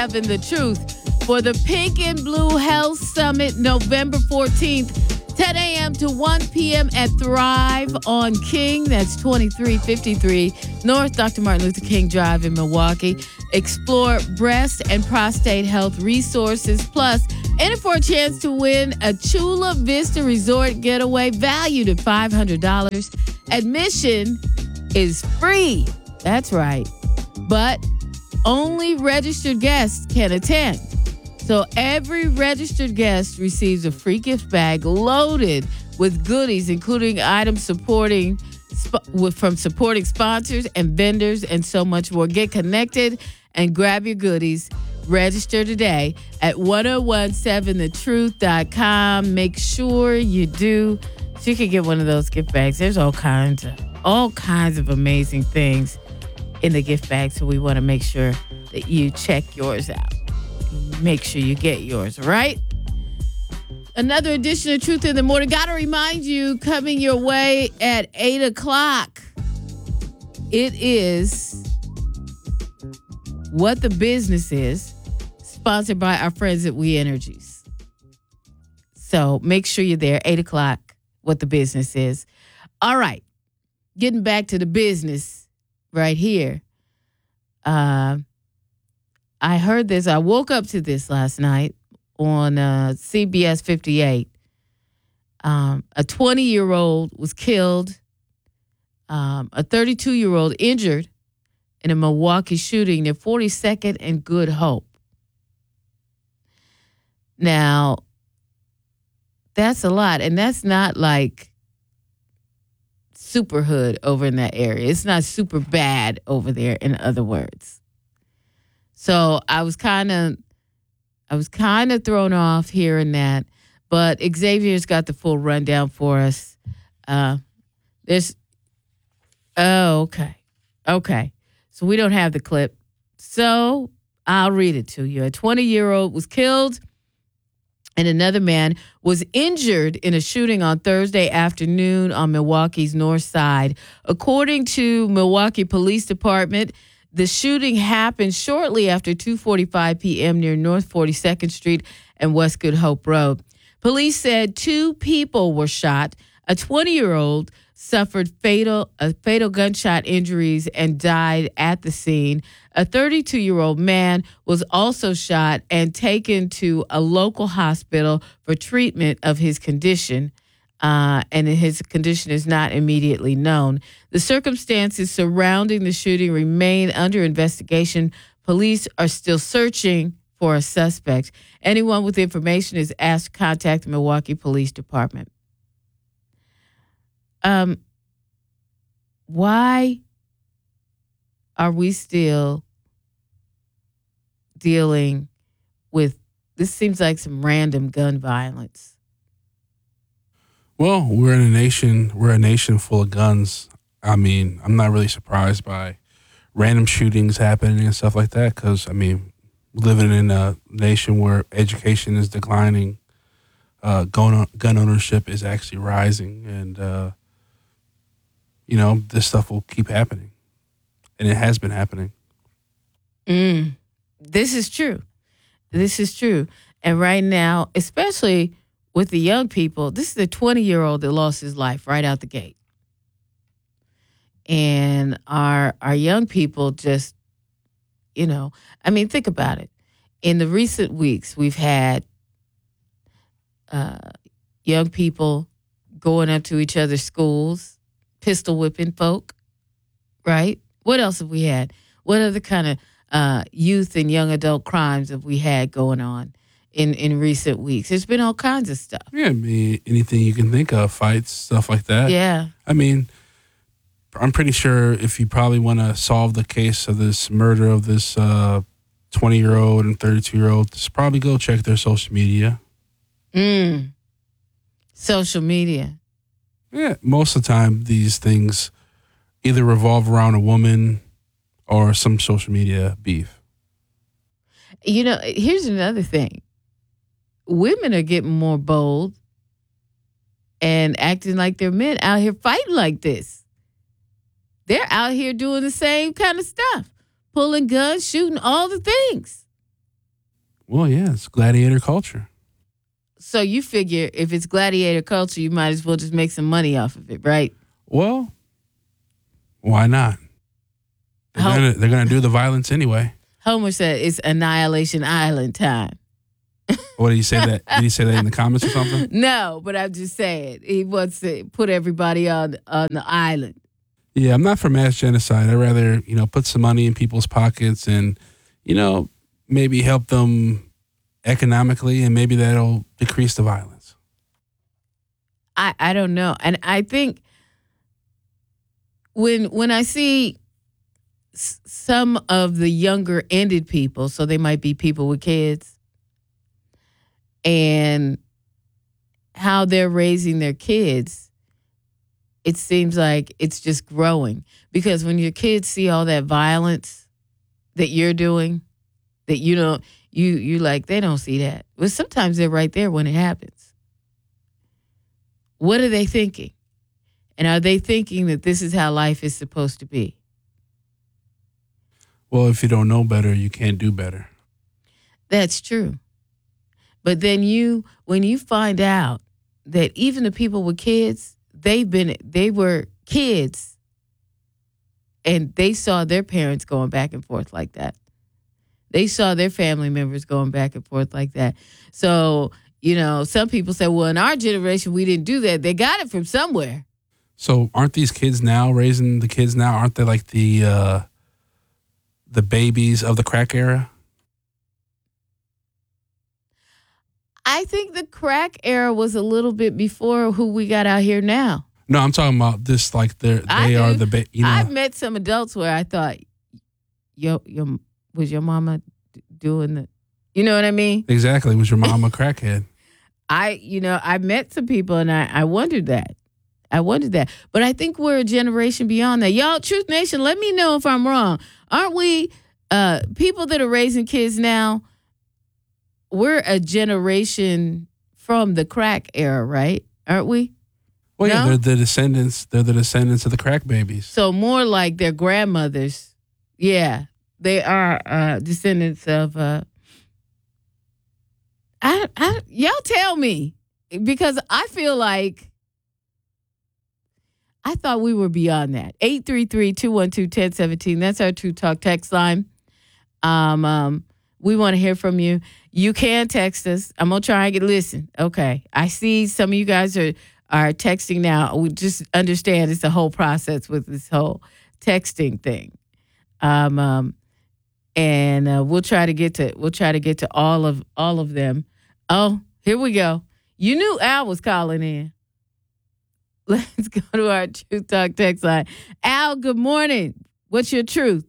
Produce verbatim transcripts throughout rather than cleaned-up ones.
seven The Truth for the Pink and Blue Health Summit November fourteenth, ten a.m. to one p.m. at Thrive on King. That's twenty-three fifty-three North Doctor Martin Luther King Drive in Milwaukee. Explore breast and prostate health resources. Plus, enter for a chance to win a Chula Vista Resort getaway valued at five hundred dollars. Admission is free. That's right. But only registered guests can attend. So every registered guest receives a free gift bag loaded with goodies, including items supporting sp- with, from supporting sponsors and vendors and so much more. Get connected and grab your goodies. Register today at ten seventeen the truth dot com. Make sure you do so you can get one of those gift bags. There's all kinds of all kinds of amazing things in the gift bag, so we want to make sure that you check yours out. Make sure you get yours, right? Another edition of Truth in the Morning. Got to remind you, coming your way at eight o'clock, it is What the Business Is, sponsored by our friends at We Energies. So make sure you're there, eight o'clock, What the Business Is. All right, getting back to the business right here. Uh, I heard this. I woke up to this last night on uh, C B S fifty-eight. Um, a twenty-year-old was killed. Um, a thirty-two-year-old injured in a Milwaukee shooting near forty-second and Good Hope. Now, that's a lot. And that's not like super hood over in that area. It's not super bad over there, in other words. So I was kind of, I was kind of thrown off hearing that, but Xavier's got the full rundown for us. Uh, there's, oh, okay, okay. So we don't have the clip, so I'll read it to you. A twenty-year-old was killed, and another man was injured in a shooting on Thursday afternoon on Milwaukee's north side. According to Milwaukee Police Department, the shooting happened shortly after two forty-five p.m. near North forty-second Street and West Good Hope Road. Police said two people were shot. A twenty-year-old suffered fatal uh, fatal gunshot injuries and died at the scene. A thirty-two-year-old man was also shot and taken to a local hospital for treatment of his condition. Uh, and his condition is not immediately known. The circumstances surrounding the shooting remain under investigation. Police are still searching for a suspect. Anyone with information is asked to contact the Milwaukee Police Department. Um, why are we still dealing with, this seems like some random gun violence? Well, we're in a nation, we're a nation full of guns. I mean, I'm not really surprised by random shootings happening and stuff like that because, I mean, living in a nation where education is declining, uh, gun, gun ownership is actually rising, and, uh, you know, this stuff will keep happening. And it has been happening. Mm, this is true. This is true. And right now, especially with the young people, this is a twenty-year-old that lost his life right out the gate. And our our young people just, you know, I mean, think about it. In the recent weeks, we've had uh, young people going up to each other's schools, pistol whipping folk, right? What else have we had? What other kind of uh, youth and young adult crimes have we had going on in, in recent weeks? There's been all kinds of stuff. Yeah, I mean, anything you can think of, fights, stuff like that. Yeah. I mean, I'm pretty sure if you probably want to solve the case of this murder of this uh, twenty-year-old and thirty-two-year-old, just probably go check their social media. Mm. Social media. Yeah, most of the time these things either revolve around a woman or some social media beef. You know, here's another thing. Women are getting more bold and acting like they're men out here fighting like this. They're out here doing the same kind of stuff. Pulling guns, shooting, all the things. Well, yeah, it's gladiator culture. So you figure if it's gladiator culture, you might as well just make some money off of it, right? Well, why not? They're How- gonna they're gonna do the violence anyway. Homer said it's Annihilation Island time. What did he say that? Did he say that in the comments or something? No, but I'm just saying he wants to put everybody on on the island. Yeah, I'm not for mass genocide. I'd rather, you know, put some money in people's pockets and, you know, maybe help them economically, and maybe that'll decrease the violence. I, I don't know. And I think when when I see s- some of the younger ended people, so they might be people with kids, and how they're raising their kids, it seems like it's just growing. Because when your kids see all that violence that you're doing, that you don't, you you like, they don't see that. Well, sometimes they're right there when it happens. What are they thinking? And are they thinking that this is how life is supposed to be? Well, if you don't know better, you can't do better. That's true. But then you, when you find out that even the people with kids, they've been, they were kids and they saw their parents going back and forth like that. They saw their family members going back and forth like that. So, you know, some people say, well, in our generation, we didn't do that. They got it from somewhere. So aren't these kids now, raising the kids now, aren't they like the uh, the babies of the crack era? I think the crack era was a little bit before who we got out here now. No, I'm talking about this, like they're, I they do. are the, ba- you know. I've met some adults where I thought, yo, your, was your mama d- doing the, you know what I mean? Exactly. Was your mom a crackhead? I, you know, I met some people and I, I wondered that. I wondered that. But I think we're a generation beyond that. Y'all, Truth Nation, let me know if I'm wrong. Aren't we uh, people that are raising kids now? We're a generation from the crack era, right? Aren't we? Well, yeah, No? they're the descendants. They're the descendants of the crack babies. So more like their grandmothers. Yeah, they are uh, descendants of. Uh, I, I, y'all tell me, because I feel like I thought we were beyond that. eight three three, two one two, one zero one seven. That's our True Talk text line. Um, um, we want to hear from you. You can text us. I'm going to try and get, listen, okay. I see some of you guys are, are texting now. We just understand it's a whole process with this whole texting thing. Um, um, and uh, we'll try to get to, we'll try to get to all of, all of them. Oh, here we go. You knew Al was calling in. Let's go to our Truth Talk text line. Al, good morning. What's your truth?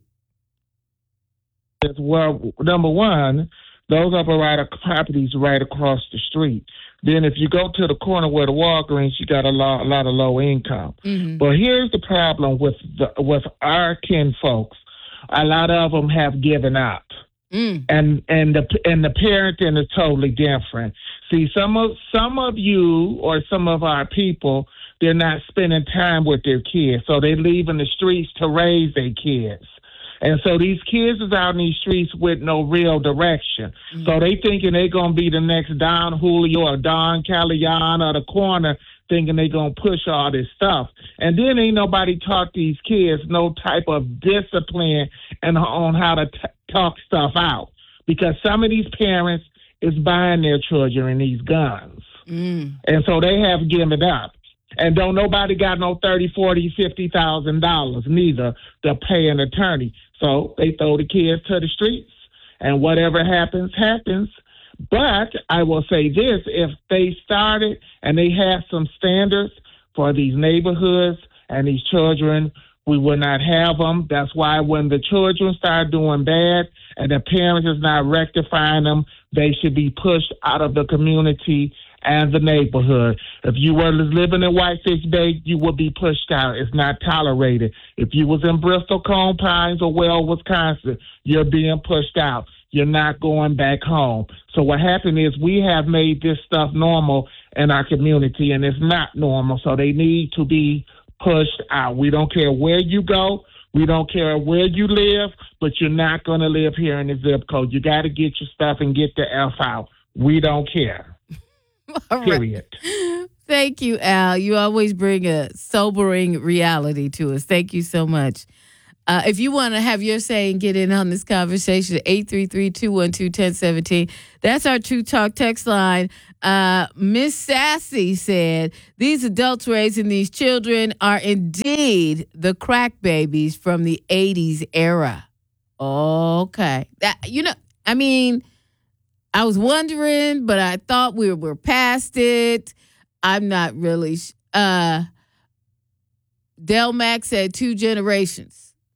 Well, number one, those are right properties right across the street. Then if you go to the corner where the Walgreens, you got a lot, a lot of low income. Mm-hmm. But here's the problem with the, with our kin folks. A lot of them have given up. Mm. And and the and the parenting is totally different. See, some of some of you or some of our people, they're not spending time with their kids, so they leave in the streets to raise their kids. And so these kids is out in these streets with no real direction. Mm-hmm. So they thinking they gonna be the next Don Julio or Don Callion or the corner, thinking they gonna push all this stuff. And then ain't nobody taught these kids no type of discipline and on how to t- talk stuff out. Because some of these parents is buying their children these guns. Mm. And so they have given it up. And don't nobody got no thirty, forty, fifty thousand dollars neither to pay an attorney. So they throw the kids to the streets, and whatever happens, happens. But I will say this: if they started and they had some standards for these neighborhoods and these children, we would not have them. That's why when the children start doing bad and the parents is not rectifying them, they should be pushed out of the community and the neighborhood. If you were living in Whitefish Bay, you would be pushed out. It's not tolerated. If you was in Bristol, Cone Pines, or Well, Wisconsin, you're being pushed out. You're not going back home. So what happened is we have made this stuff normal in our community, and it's not normal. So they need to be pushed out. We don't care where you go. We don't care where you live, but you're not going to live here in the zip code. You got to get your stuff and get the F out. We don't care. All Period. Right. Thank you, Al. You always bring a sobering reality to us. Thank you so much. Uh, if you want to have your say and get in on this conversation, eight three three, two one two, one zero one seven. That's our True Talk text line. Uh, Miss Sassy said, these adults raising these children are indeed the crack babies from the eighties era. Okay. That, you know, I mean, I was wondering, but I thought we were past it. I'm not really. Sh- uh, Del Mac said two generations.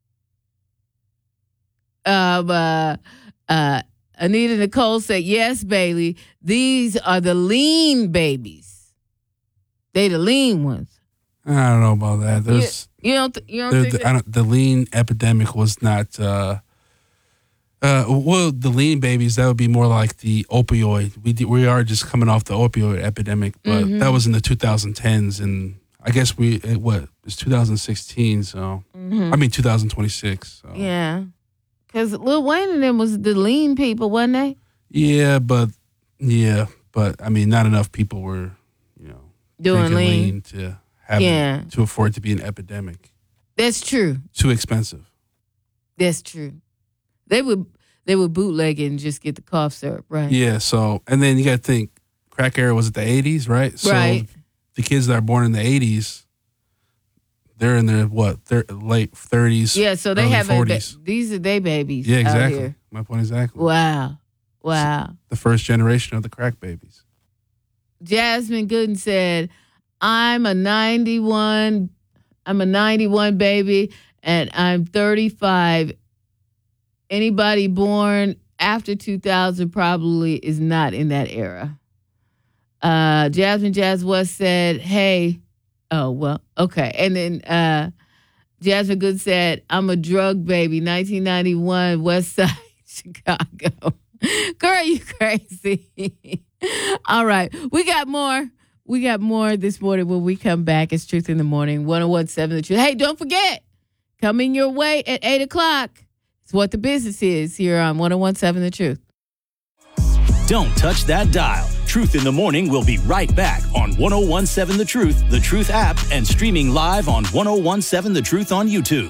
Um, uh, uh, Anita Nicole said, yes, Bailey, these are the lean babies. They the lean ones. I don't know about that. There's, you, you don't, th- you don't the, think the, that? I don't, the lean epidemic was not, uh, uh, well, the lean babies, that would be more like the opioid. We d- we are just coming off the opioid epidemic, but Mm-hmm. that was in the twenty tens, and I guess we, it, what, it's two thousand sixteen, so, Mm-hmm. I mean, two thousand twenty-six. So. Yeah. Because Lil Wayne and them was the lean people, wasn't they? Yeah, but, yeah, but, I mean, not enough people were, you know, Doing drinking lean. lean to have Yeah. it, to afford it to be an epidemic. That's true. Too expensive. That's true. They would they would bootleg it and just get the cough syrup, right? Yeah, so, and then you got to think, crack era was at the eighties, right? So Right. the kids that are born in the eighties, they're in their, what, thir- late thirties, Yeah, so they early have forties. these are they babies. Yeah, Out exactly. here. My point exactly. Wow. Wow. The first generation of the crack babies. Jasmine Gooden said, I'm a ninety-one, I'm a ninety-one baby, and I'm thirty-five. Anybody born after two thousand probably is not in that era. Uh, Jasmine Jazz West said, hey, oh, well, okay. And then uh, Jasmine Good said, I'm a drug baby, nineteen ninety-one, West Side, Chicago. Girl, you crazy. All right. We got more. We got more this morning when we come back. It's Truth in the Morning, one oh one point seven The Truth. Hey, don't forget, coming your way at eight o'clock. It's What the Business Is here on one oh one point seven The Truth. Don't touch that dial. Truth in the Morning will be right back on one oh one point seven The Truth, The Truth app, and streaming live on one oh one point seven The Truth on YouTube.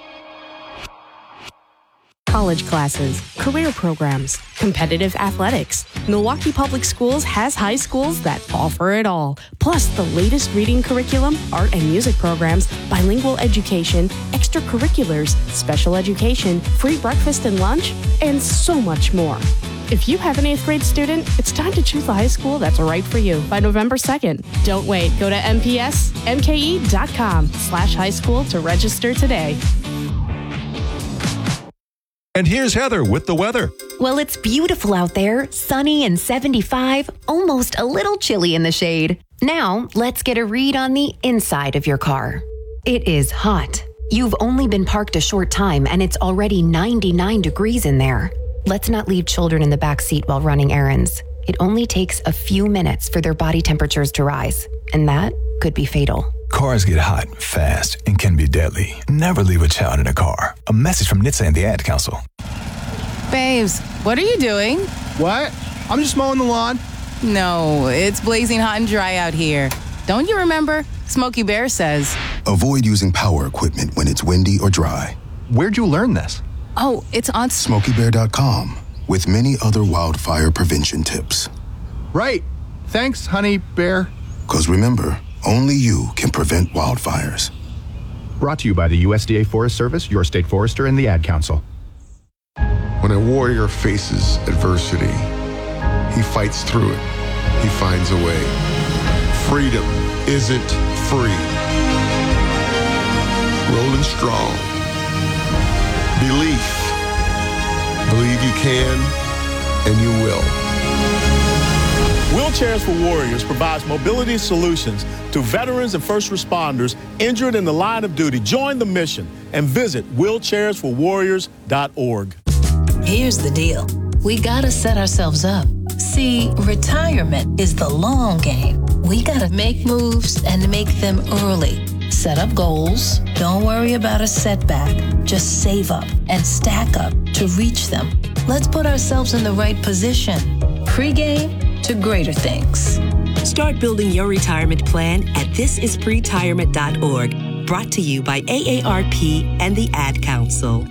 College classes, career programs, competitive athletics. Milwaukee Public Schools has high schools that offer it all. Plus the latest reading curriculum, art and music programs, bilingual education, extracurriculars, special education, free breakfast and lunch, and so much more. If you have an eighth grade student, it's time to choose the high school that's right for you by November second. Don't wait. Go to mpsmke.com slash high school to register today. And here's Heather with the weather. Well, it's beautiful out there, sunny and seventy-five, almost a little chilly in the shade. Now, let's get a read on the inside of your car. It is hot. You've only been parked a short time and it's already ninety-nine degrees in there. Let's not leave children in the back seat while running errands. It only takes a few minutes for their body temperatures to rise, and that could be fatal. Cars get hot, fast, and can be deadly. Never leave a child in a car. A message from N H T S A and the Ad Council. Babes, what are you doing? What? I'm just mowing the lawn. No, it's blazing hot and dry out here. Don't you remember? Smokey Bear says. Avoid using power equipment when it's windy or dry. Where'd you learn this? Oh, it's on Smokey Bear dot com with many other wildfire prevention tips. Right. Thanks, honey bear. Because remember, only you can prevent wildfires. Brought to you by the U S D A Forest Service, your state forester, and the Ad Council. When a warrior faces adversity, he fights through it. He finds a way. Freedom isn't free. Rolling strong. Belief. Believe you can, and you will. Wheelchairs for Warriors provides mobility solutions to veterans and first responders injured in the line of duty. Join the mission and visit wheelchairs for warriors dot org. Here's the deal. We gotta set ourselves up. See, retirement is the long game. We gotta make moves and make them early. Set up goals. Don't worry about a setback. Just save up and stack up to reach them. Let's put ourselves in the right position. Pre-game to greater things. Start building your retirement plan at this is pretirement dot org. Brought to you by A A R P and the Ad Council.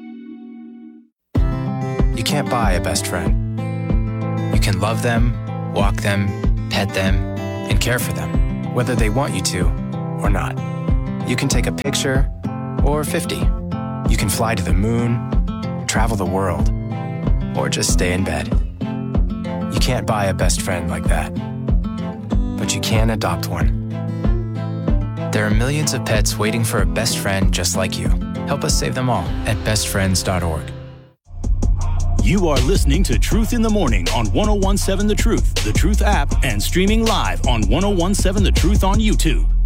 You can't buy a best friend. You can love them, walk them, pet them, and care for them, whether they want you to or not. You can take a picture or fifty. You can fly to the moon, travel the world, or just stay in bed. You can't buy a best friend like that, but you can adopt one. There are millions of pets waiting for a best friend just like you. Help us save them all at best friends dot org. You are listening to Truth in the Morning on one oh one seven The Truth, The Truth app, and streaming live on one oh one seven The Truth on YouTube.